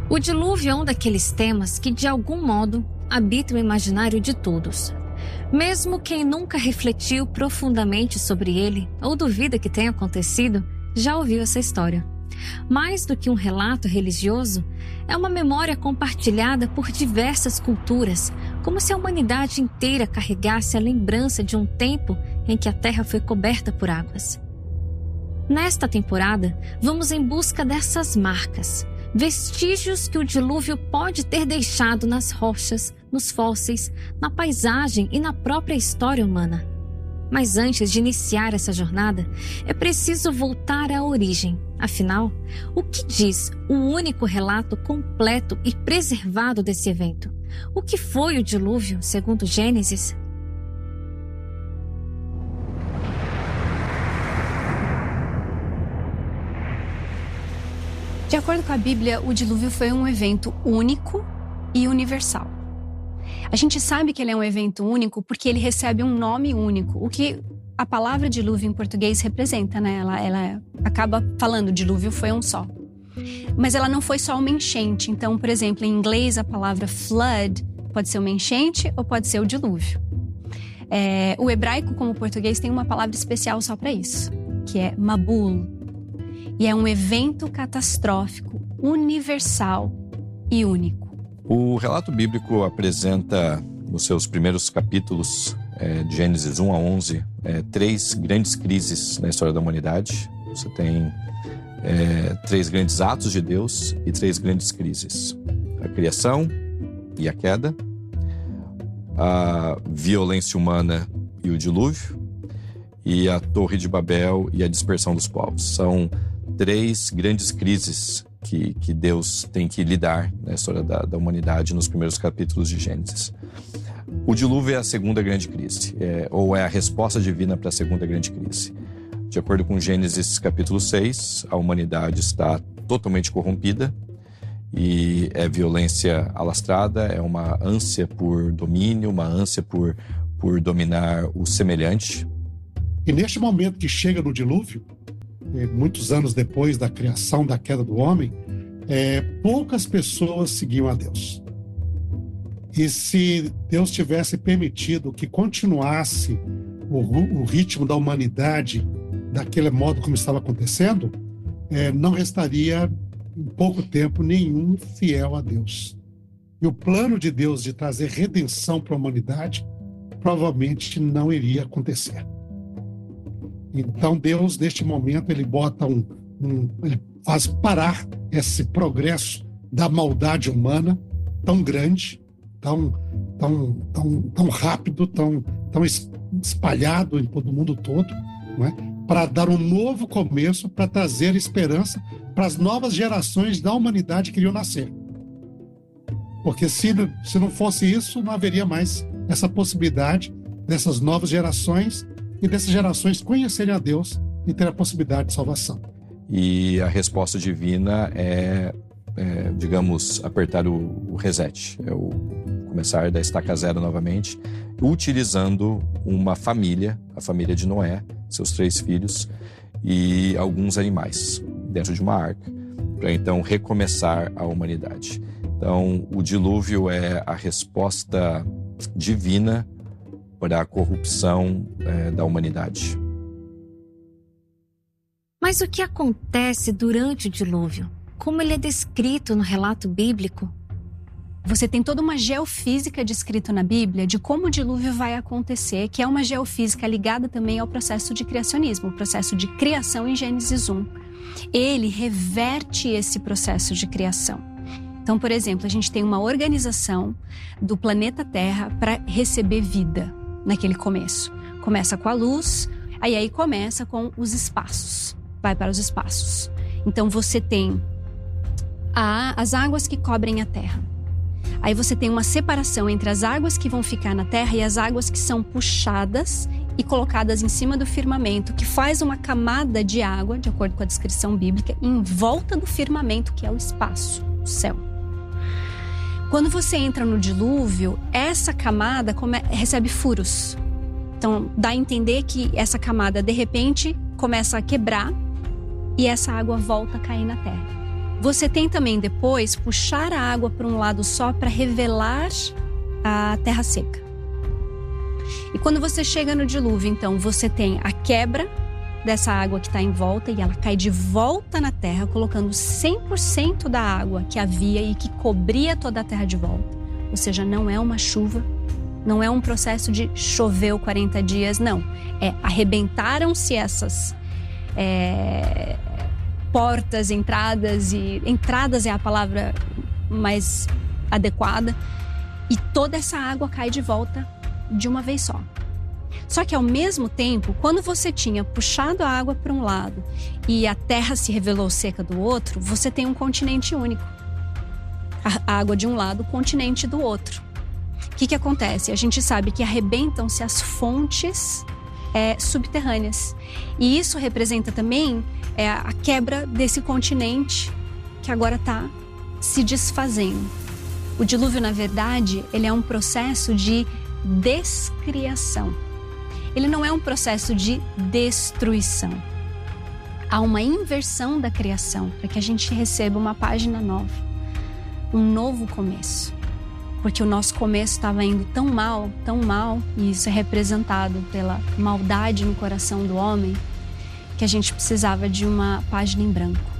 O dilúvio é um daqueles temas que, de algum modo, habita o imaginário de todos. Mesmo quem nunca refletiu profundamente sobre ele ou duvida que tenha acontecido, já ouviu essa história. Mais do que um relato religioso, é uma memória compartilhada por diversas culturas, como se a humanidade inteira carregasse a lembrança de um tempo em que a Terra foi coberta por águas. Nesta temporada, vamos em busca dessas marcas, vestígios que o dilúvio pode ter deixado nas rochas, nos fósseis, na paisagem e na própria história humana. Mas antes de iniciar essa jornada, é preciso voltar à origem. Afinal, o que diz o único relato completo e preservado desse evento? O que foi o dilúvio, segundo Gênesis? De acordo com a Bíblia, o dilúvio foi um evento único e universal. A gente sabe que ele é um evento único porque ele recebe um nome único, o que a palavra dilúvio em português representa, né? Ela acaba falando dilúvio foi um só. Mas ela não foi só uma enchente. Então, por exemplo, em inglês a palavra flood pode ser uma enchente ou pode ser o dilúvio. O hebraico, como o português, tem uma palavra especial só para isso, que é mabul. E é um evento catastrófico, universal e único. O relato bíblico apresenta, nos seus primeiros capítulos, de Gênesis 1 a 11, 3 grandes crises na história da humanidade. Você tem 3 grandes atos de Deus e 3 grandes crises. A criação e a queda, a violência humana e o dilúvio, e a Torre de Babel e a dispersão dos povos. São 3 grandes crises que Deus tem que lidar na história da humanidade nos primeiros capítulos de Gênesis. O dilúvio é a segunda grande crise, ou é a resposta divina para a segunda grande crise. De acordo com Gênesis capítulo 6, a humanidade está totalmente corrompida e é violência alastrada, é uma ânsia por domínio, uma ânsia por dominar o semelhante. E neste momento que chega no dilúvio, muitos anos depois da criação, da queda do homem, poucas pessoas seguiam a Deus. E se Deus tivesse permitido que continuasse o ritmo da humanidade daquele modo como estava acontecendo, não restaria em pouco tempo nenhum fiel a Deus. E o plano de Deus de trazer redenção para a humanidade provavelmente não iria acontecer. Então Deus, neste momento, ele bota ele faz parar esse progresso da maldade humana tão grande, tão rápido, tão espalhado em todo o mundo todo, não é? Para dar um novo começo, para trazer esperança para as novas gerações da humanidade que iriam nascer. Porque se não fosse isso, não haveria mais essa possibilidade dessas novas gerações e dessas gerações conhecerem a Deus e ter a possibilidade de salvação. E a resposta divina digamos, apertar o reset, o começar da estaca zero novamente, utilizando uma família, a família de Noé, seus 3 filhos e alguns animais dentro de uma arca, para então recomeçar a humanidade. Então, o dilúvio é a resposta divina para a corrupção da humanidade. Mas o que acontece durante o dilúvio? Como ele é descrito no relato bíblico? Você tem toda uma geofísica descrita na Bíblia de como o dilúvio vai acontecer, que é uma geofísica ligada também ao processo de criacionismo, o processo de criação em Gênesis 1. Ele reverte esse processo de criação. Então, por exemplo, a gente tem uma organização do planeta Terra para receber vida naquele começo. Começa com a luz, aí começa com os espaços, vai para os espaços. Então você tem as águas que cobrem a Terra. Aí você tem uma separação entre as águas que vão ficar na Terra e as águas que são puxadas e colocadas em cima do firmamento, que faz uma camada de água, de acordo com a descrição bíblica, em volta do firmamento, que é o espaço, o céu. Quando você entra no dilúvio, essa camada recebe furos. Então, dá a entender que essa camada, de repente, começa a quebrar e essa água volta a cair na terra. Você tem também depois puxar a água para um lado só para revelar a terra seca. E quando você chega no dilúvio, então, você tem a quebra dessa água que está em volta e ela cai de volta na terra, colocando 100% da água que havia e que cobria toda a terra de volta. Ou seja, não é uma chuva, não é um processo de choveu 40 dias, não. Arrebentaram-se essas portas, entradas, e entradas é a palavra mais adequada, e toda essa água cai de volta de uma vez só. Só que ao mesmo tempo, quando você tinha puxado a água para um lado e a terra se revelou seca do outro, você tem um continente único. A água de um lado, o continente do outro. O que acontece? A gente sabe que arrebentam-se as fontes subterrâneas. E isso representa também a quebra desse continente que agora está se desfazendo. O dilúvio, na verdade, ele é um processo de descriação. Ele não é um processo de destruição. Há uma inversão da criação para que a gente receba uma página nova, um novo começo. Porque o nosso começo estava indo tão mal, e isso é representado pela maldade no coração do homem, que a gente precisava de uma página em branco.